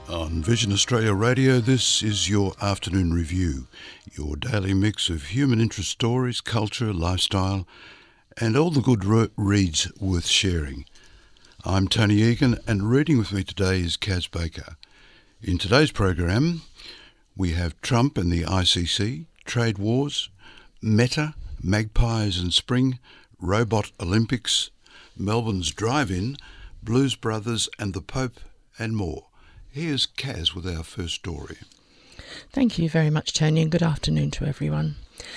On Vision Australia Radio, this is your afternoon review, your daily mix of human interest stories, culture, lifestyle, and all the good reads worth sharing. I'm Tony Egan, and reading with me today is Kaz Baker. In today's program, we have Trump and the ICC, trade wars, Meta, magpies and spring, robot Olympics, Melbourne's drive-in, Blues Brothers and the Pope, and more. Here's Kaz with our first story. Thank you very much, Tony, and good afternoon to everyone.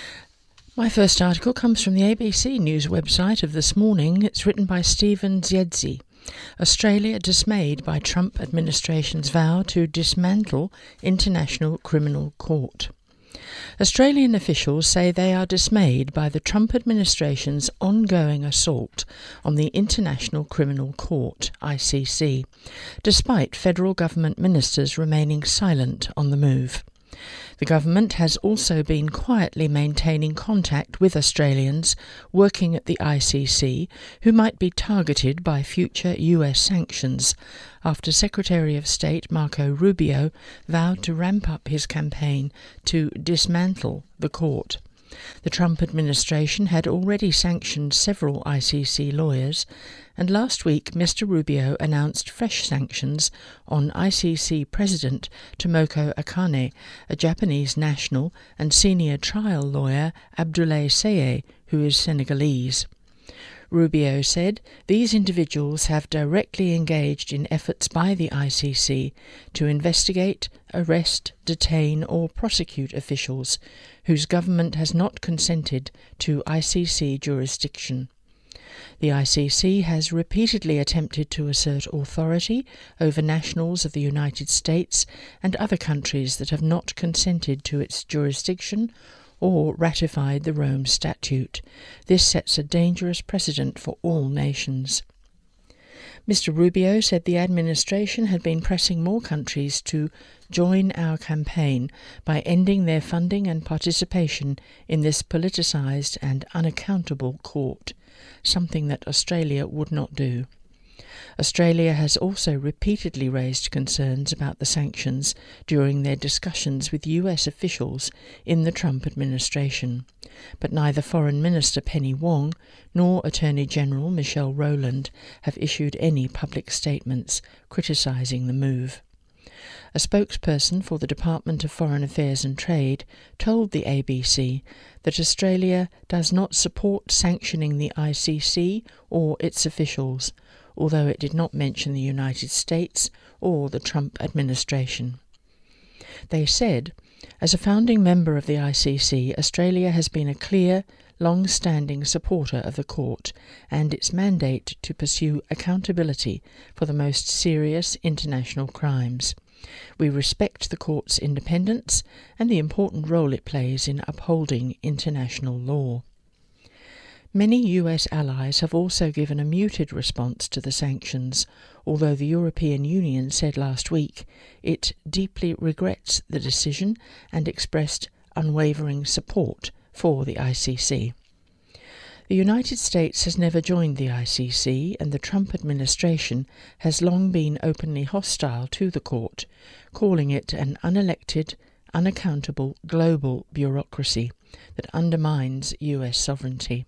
My first article comes from the ABC News website of this morning. It's written by Stephen Ziedzi. Australia dismayed by Trump administration's vow to dismantle International Criminal Court. Australian officials say they are dismayed by the Trump administration's ongoing assault on the International Criminal Court, ICC, despite federal government ministers remaining silent on the move. The government has also been quietly maintaining contact with Australians working at the ICC who might be targeted by future US sanctions after Secretary of State Marco Rubio vowed to ramp up his campaign to dismantle the court. The Trump administration had already sanctioned several ICC lawyers, and last week Mr. Rubio announced fresh sanctions on ICC President Tomoko Akane, a Japanese national, and senior trial lawyer Abdoulaye Seye, who is Senegalese. Rubio said these individuals have directly engaged in efforts by the ICC to investigate, arrest, detain or prosecute officials whose government has not consented to ICC jurisdiction. The ICC has repeatedly attempted to assert authority over nationals of the United States and other countries that have not consented to its jurisdiction or ratified the Rome Statute. This sets a dangerous precedent for all nations. Mr. Rubio said the administration had been pressing more countries to join our campaign by ending their funding and participation in this politicised and unaccountable court, something that Australia would not do. Australia has also repeatedly raised concerns about the sanctions during their discussions with US officials in the Trump administration, but neither Foreign Minister Penny Wong nor Attorney General Michelle Rowland have issued any public statements criticising the move. A spokesperson for the Department of Foreign Affairs and Trade told the ABC that Australia does not support sanctioning the ICC or its officials, although it did not mention the United States or the Trump administration. They said, as a founding member of the ICC, Australia has been a clear, long-standing supporter of the court and its mandate to pursue accountability for the most serious international crimes. We respect the court's independence and the important role it plays in upholding international law. Many US allies have also given a muted response to the sanctions, although the European Union said last week it deeply regrets the decision and expressed unwavering support for the ICC. The United States has never joined the ICC, and the Trump administration has long been openly hostile to the court, calling it an unelected, unaccountable global bureaucracy that undermines US sovereignty.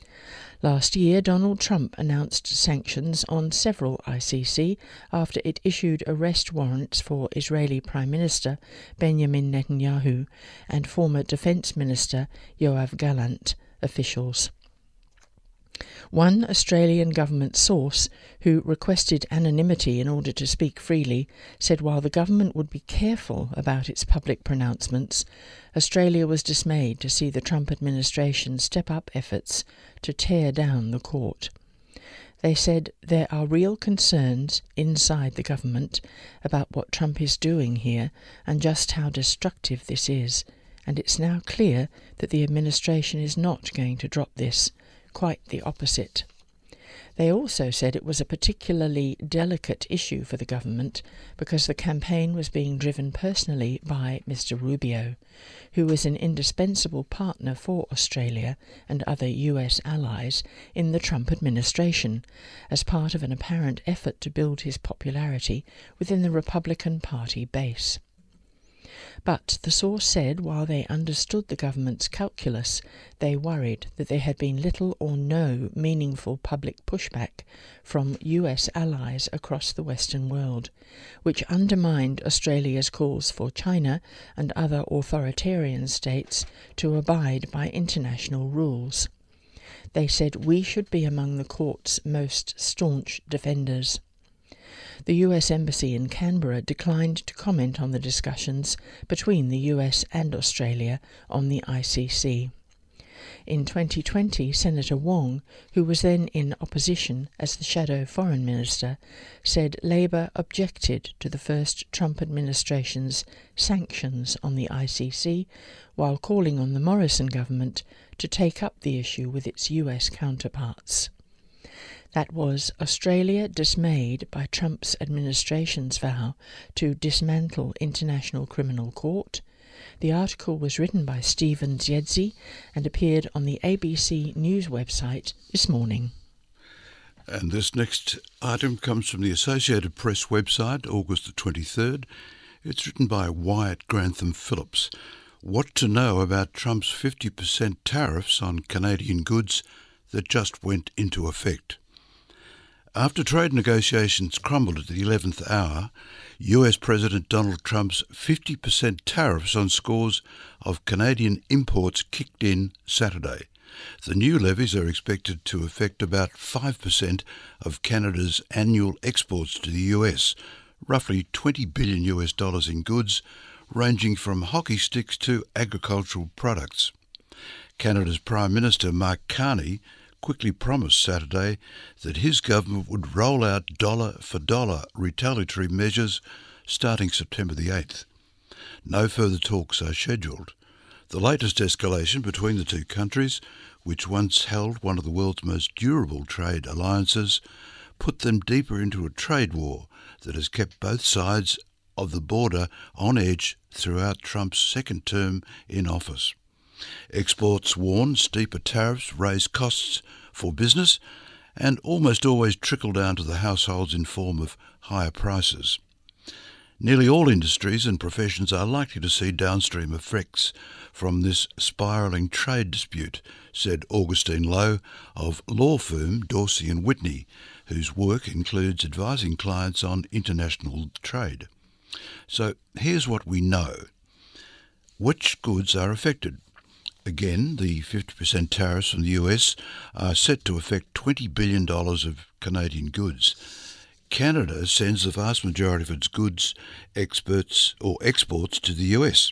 Last year, Donald Trump announced sanctions on several ICC after it issued arrest warrants for Israeli Prime Minister Benjamin Netanyahu and former Defense Minister Yoav Gallant officials. One Australian government source, who requested anonymity in order to speak freely, said while the government would be careful about its public pronouncements, Australia was dismayed to see the Trump administration step up efforts to tear down the court. They said there are real concerns inside the government about what Trump is doing here and just how destructive this is, and it's now clear that the administration is not going to drop this. Quite the opposite. They also said it was a particularly delicate issue for the government because the campaign was being driven personally by Mr. Rubio, who was an indispensable partner for Australia and other US allies in the Trump administration, as part of an apparent effort to build his popularity within the Republican Party base. But the source said while they understood the government's calculus, they worried that there had been little or no meaningful public pushback from US allies across the Western world, which undermined Australia's calls for China and other authoritarian states to abide by international rules. They said we should be among the court's most staunch defenders. The US Embassy in Canberra declined to comment on the discussions between the US and Australia on the ICC. In 2020, Senator Wong, who was then in opposition as the shadow foreign minister, said Labor objected to the first Trump administration's sanctions on the ICC, while calling on the Morrison government to take up the issue with its US counterparts. That was Australia dismayed by Trump's administration's vow to dismantle International Criminal Court. The article was written by Steven Ziedzi and appeared on the ABC News website this morning. And this next item comes from the Associated Press website, August the 23rd. It's written by Wyatt Grantham Phillips. What to know about Trump's 50% tariffs on Canadian goods that just went into effect. After trade negotiations crumbled at the 11th hour, US President Donald Trump's 50% tariffs on scores of Canadian imports kicked in Saturday. The new levies are expected to affect about 5% of Canada's annual exports to the US, roughly $20 billion in goods, ranging from hockey sticks to agricultural products. Canada's Prime Minister Mark Carney quickly promised Saturday that his government would roll out dollar-for-dollar retaliatory measures starting September the 8th. No further talks are scheduled. The latest escalation between the two countries, which once held one of the world's most durable trade alliances, put them deeper into a trade war that has kept both sides of the border on edge throughout Trump's second term in office. Experts warn steeper tariffs raise costs for business and almost always trickle down to the households in form of higher prices. Nearly all industries and professions are likely to see downstream effects from this spiralling trade dispute, said Augustine Lowe of law firm Dorsey & Whitney, whose work includes advising clients on international trade. So here's what we know. Which goods are affected? Again, the 50% tariffs from the US are set to affect $20 billion of Canadian goods. Canada sends the vast majority of its goods exports to the US,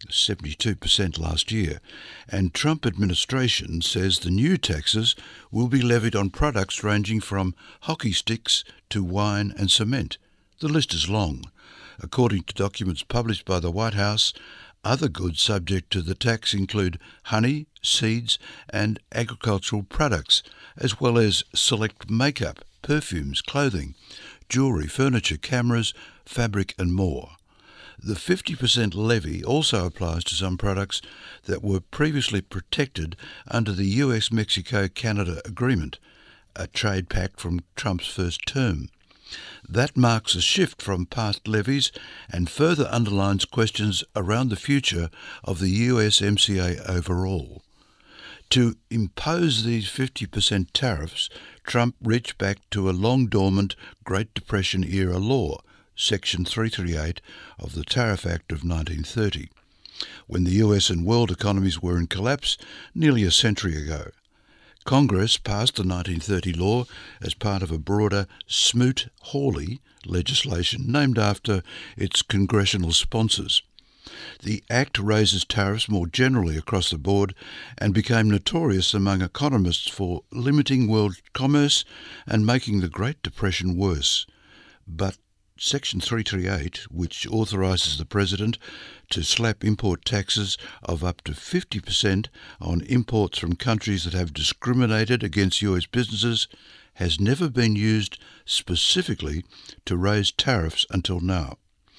72% last year, and Trump administration says the new taxes will be levied on products ranging from hockey sticks to wine and cement. The list is long. According to documents published by the White House, other goods subject to the tax include honey, seeds and agricultural products, as well as select makeup, perfumes, clothing, jewellery, furniture, cameras, fabric and more. The 50% levy also applies to some products that were previously protected under the US-Mexico-Canada Agreement, a trade pact from Trump's first term. That marks a shift from past levies and further underlines questions around the future of the USMCA overall. To impose these 50% tariffs, Trump reached back to a long-dormant Great Depression-era law, Section 338 of the Tariff Act of 1930, when the US and world economies were in collapse nearly a century ago. Congress passed the 1930 law as part of a broader Smoot-Hawley legislation named after its congressional sponsors. The Act raises tariffs more generally across the board and became notorious among economists for limiting world commerce and making the Great Depression worse. But Section 338, which authorises the President to slap import taxes of up to 50% on imports from countries that have discriminated against US businesses, has never been used specifically to raise tariffs until now.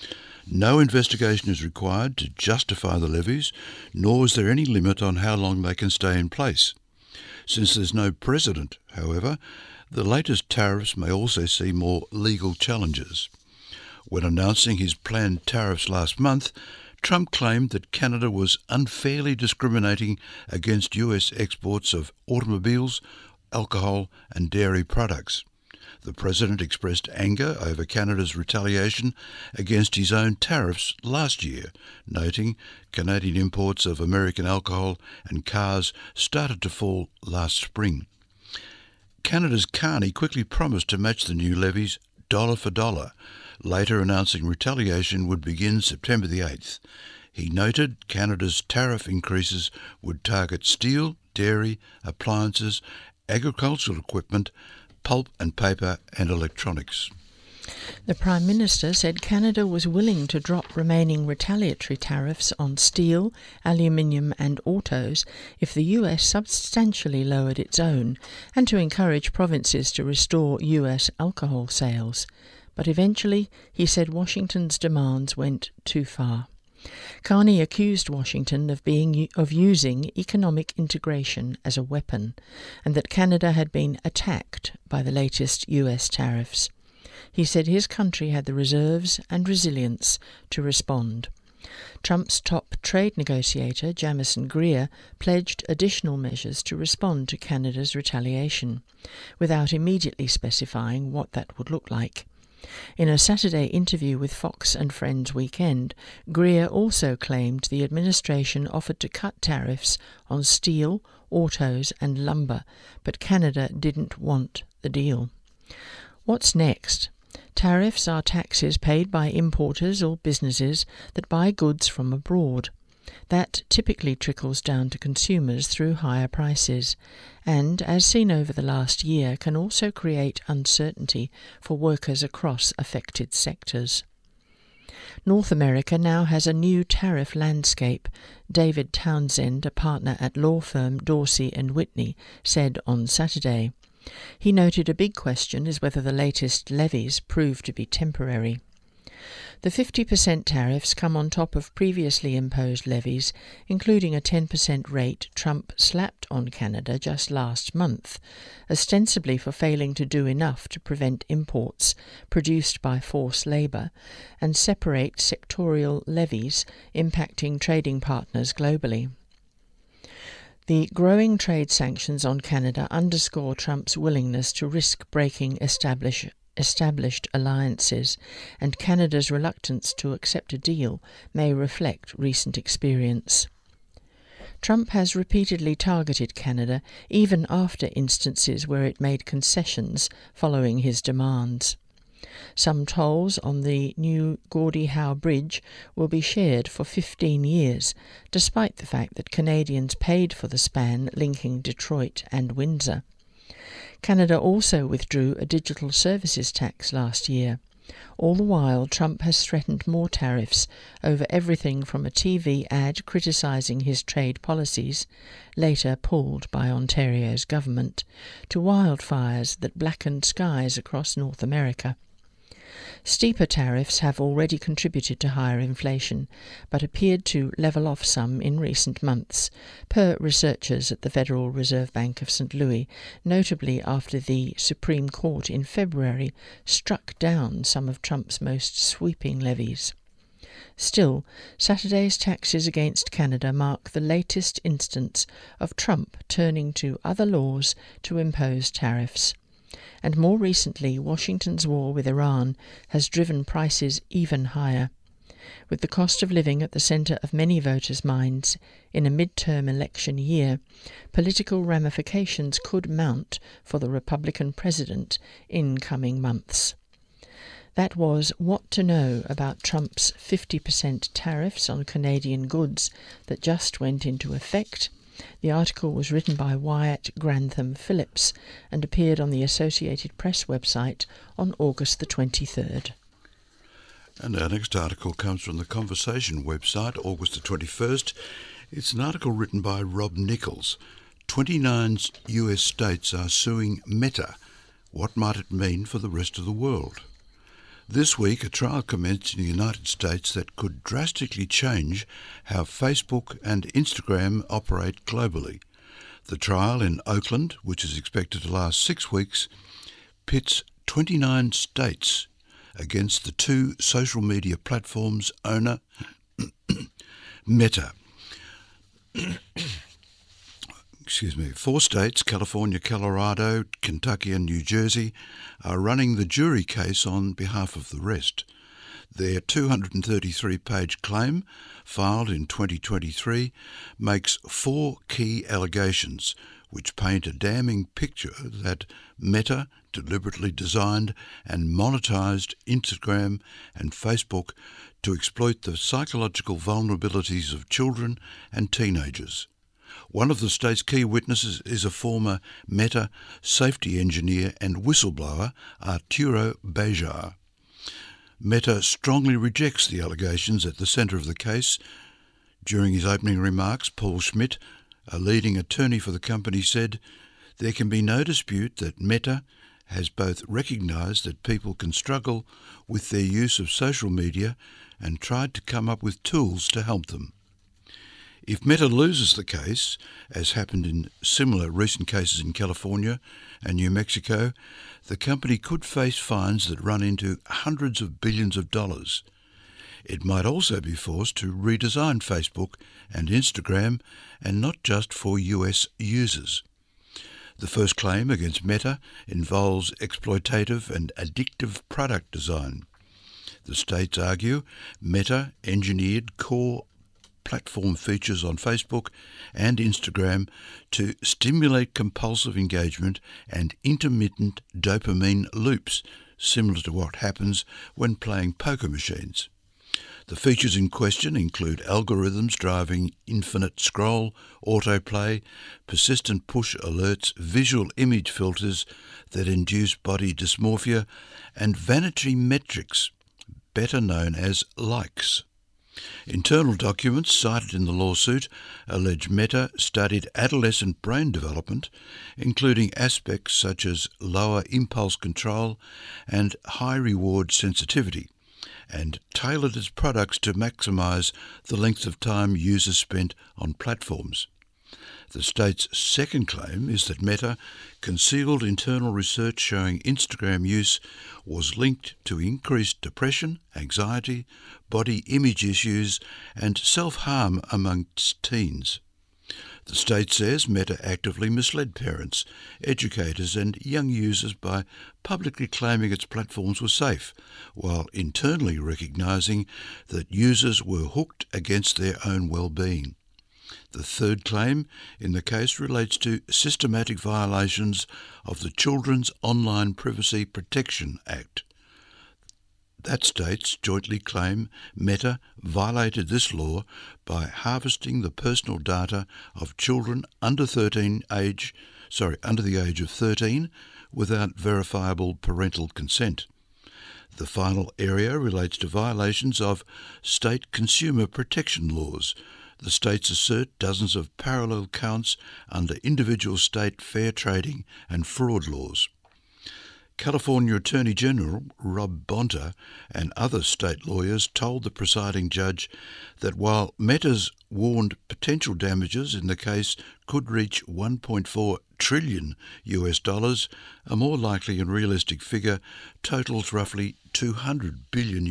No investigation is required to justify the levies, nor is there any limit on how long they can stay in place. Since there's no precedent, however, the latest tariffs may also see more legal challenges. When announcing his planned tariffs last month, Trump claimed that Canada was unfairly discriminating against US exports of automobiles, alcohol and dairy products. The President expressed anger over Canada's retaliation against his own tariffs last year, noting Canadian imports of American alcohol and cars started to fall last spring. Canada's Carney quickly promised to match the new levies dollar for dollar, later announcing retaliation would begin September the 8th. He noted Canada's tariff increases would target steel, dairy, appliances, agricultural equipment, pulp and paper and electronics. The Prime Minister said Canada was willing to drop remaining retaliatory tariffs on steel, aluminium and autos if the US substantially lowered its own, and to encourage provinces to restore US alcohol sales. But eventually, he said Washington's demands went too far. Carney accused Washington of using economic integration as a weapon, and that Canada had been attacked by the latest US tariffs. He said his country had the reserves and resilience to respond. Trump's top trade negotiator, Jamieson Greer, pledged additional measures to respond to Canada's retaliation, without immediately specifying what that would look like. In a Saturday interview with Fox and Friends Weekend, Greer also claimed the administration offered to cut tariffs on steel, autos and lumber, but Canada didn't want the deal. What's next? Tariffs are taxes paid by importers or businesses that buy goods from abroad. That typically trickles down to consumers through higher prices, and, as seen over the last year, can also create uncertainty for workers across affected sectors. North America now has a new tariff landscape, David Townsend, a partner at law firm Dorsey & Whitney, said on Saturday. He noted a big question is whether the latest levies prove to be temporary. The 50% tariffs come on top of previously imposed levies, including a 10% rate Trump slapped on Canada just last month, ostensibly for failing to do enough to prevent imports produced by forced labour and separate sectorial levies impacting trading partners globally. The growing trade sanctions on Canada underscore Trump's willingness to risk breaking established alliances, and Canada's reluctance to accept a deal may reflect recent experience. Trump has repeatedly targeted Canada, even after instances where it made concessions following his demands. Some tolls on the new Gordie Howe Bridge will be shared for 15 years, despite the fact that Canadians paid for the span linking Detroit and Windsor. Canada also withdrew a digital services tax last year. All the while, Trump has threatened more tariffs over everything from a TV ad criticising his trade policies, later pulled by Ontario's government, to wildfires that blackened skies across North America. Steeper tariffs have already contributed to higher inflation, but appeared to level off some in recent months, per researchers at the Federal Reserve Bank of St. Louis, notably after the Supreme Court in February struck down some of Trump's most sweeping levies. Still, Saturday's taxes against Canada mark the latest instance of Trump turning to other laws to impose tariffs. And more recently, Washington's war with Iran has driven prices even higher. With the cost of living at the centre of many voters' minds in a midterm election year, political ramifications could mount for the Republican president in coming months. That was What to Know about Trump's 50% tariffs on Canadian goods that just went into effect. The article was written by Wyatt Grantham Phillips and appeared on the Associated Press website on August the 23rd. And our next article comes from the Conversation website, August the 21st. It's an article written by Rob Nichols. 29 US states are suing Meta, What might it mean for the rest of the world? This week, a trial commenced in the United States that could drastically change how Facebook and Instagram operate globally. The trial in Oakland, which is expected to last 6 weeks, pits 29 states against the two social media platforms' owner, Meta. 4 states, California, Colorado, Kentucky and New Jersey, are running the jury case on behalf of the rest. Their 233-page claim, filed in 2023, makes 4 key allegations which paint a damning picture that Meta deliberately designed and monetised Instagram and Facebook to exploit the psychological vulnerabilities of children and teenagers. One of the state's key witnesses is a former Meta safety engineer and whistleblower, Arturo Bejar. Meta strongly rejects the allegations at the centre of the case. During his opening remarks, Paul Schmidt, a leading attorney for the company, said, "There can be no dispute that Meta has both recognised that people can struggle with their use of social media and tried to come up with tools to help them." If Meta loses the case, as happened in similar recent cases in California and New Mexico, the company could face fines that run into hundreds of billions of dollars. It might also be forced to redesign Facebook and Instagram, and not just for US users. The first claim against Meta involves exploitative and addictive product design. The states argue Meta engineered core platform features on Facebook and Instagram to stimulate compulsive engagement and intermittent dopamine loops, similar to what happens when playing poker machines. The features in question include algorithms driving infinite scroll, autoplay, persistent push alerts, visual image filters that induce body dysmorphia, and vanity metrics, better known as likes. Internal documents cited in the lawsuit allege Meta studied adolescent brain development, including aspects such as lower impulse control and high reward sensitivity, and tailored its products to maximise the length of time users spent on platforms. The state's second claim is that Meta concealed internal research showing Instagram use was linked to increased depression, anxiety, body image issues, and self-harm amongst teens. The state says Meta actively misled parents, educators and young users by publicly claiming its platforms were safe, while internally recognising that users were hooked against their own well-being. The third claim in the case relates to systematic violations of the Children's Online Privacy Protection Act. That states jointly claim Meta violated this law by harvesting the personal data of children under the age of 13 without verifiable parental consent. The final area relates to violations of state consumer protection laws. The states assert dozens of parallel counts under individual state fair trading and fraud laws. California Attorney General Rob Bonta and other state lawyers told the presiding judge that while Meta's warned potential damages in the case could reach $1.4 trillion, a more likely and realistic figure totals roughly $200 billion.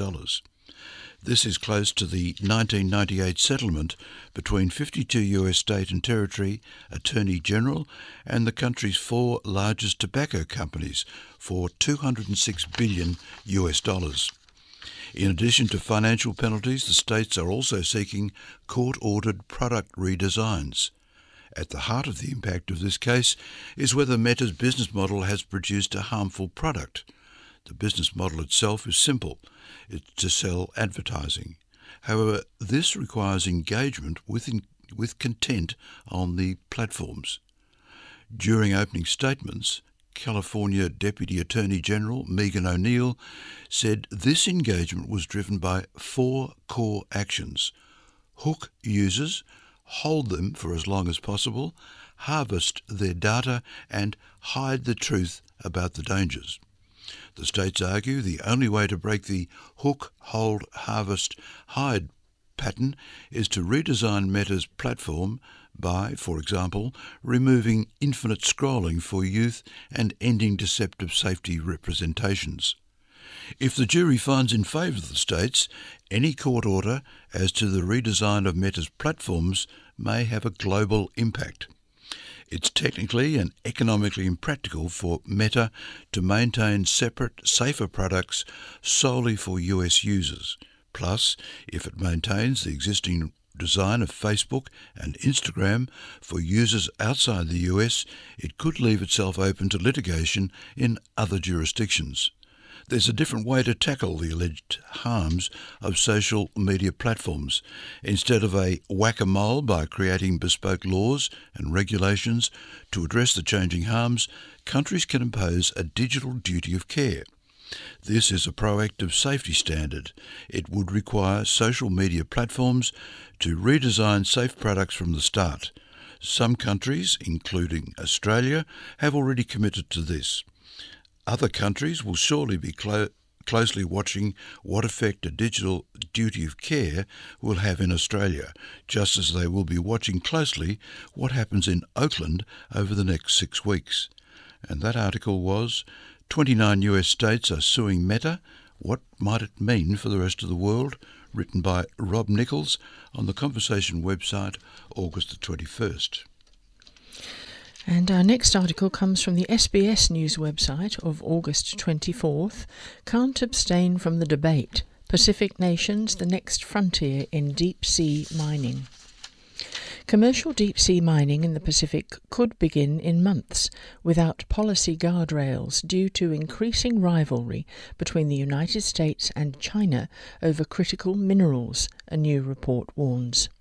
This is close to the 1998 settlement between 52 US state and territory attorney general and the country's 4 largest tobacco companies for $206 billion. In addition to financial penalties, the states are also seeking court-ordered product redesigns. At the heart of the impact of this case is whether Meta's business model has produced a harmful product. The business model itself is simple. It's to sell advertising. However, this requires engagement with content on the platforms. During opening statements, California Deputy Attorney General Megan O'Neill said this engagement was driven by 4 core actions: hook users, hold them for as long as possible, harvest their data, and hide the truth about the dangers. The states argue the only way to break the hook, hold, harvest, hide pattern is to redesign Meta's platform by, for example, removing infinite scrolling for youth and ending deceptive safety representations. If the jury finds in favour of the states, any court order as to the redesign of Meta's platforms may have a global impact. It's technically and economically impractical for Meta to maintain separate, safer products solely for US users. Plus, if it maintains the existing design of Facebook and Instagram for users outside the US, it could leave itself open to litigation in other jurisdictions. There's a different way to tackle the alleged harms of social media platforms. Instead of a whack-a-mole by creating bespoke laws and regulations to address the changing harms, countries can impose a digital duty of care. This is a proactive safety standard. It would require social media platforms to redesign safe products from the start. Some countries, including Australia, have already committed to this. Other countries will surely be closely watching what effect a digital duty of care will have in Australia, just as they will be watching closely what happens in Oakland over the next 6 weeks. And that article was 29 US states are suing Meta. What might it mean for the rest of the world? Written by Rob Nichols on the Conversation website, August the 21st. And our next article comes from the SBS News website of August 24th. Can't abstain from the debate. Pacific nations, the next frontier in deep-sea mining. Commercial deep-sea mining in the Pacific could begin in months without policy guardrails due to increasing rivalry between the United States and China over critical minerals, a new report warns.